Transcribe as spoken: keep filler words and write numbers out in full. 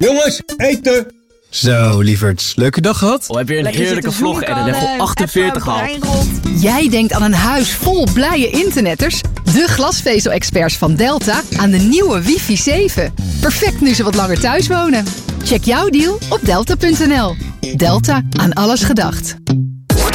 Jongens, eten! Zo, lieverds. Leuke dag gehad? Oh, heb je een Lekker heerlijke zitten vlog en een level zoenen, achtenveertig even gehaald. breinrot. Jij denkt aan een huis vol blije internetters? De glasvezel-experts van Delta aan de nieuwe wifi zeven. Perfect nu ze wat langer thuis wonen. Check jouw deal op delta punt n l. Delta, aan alles gedacht.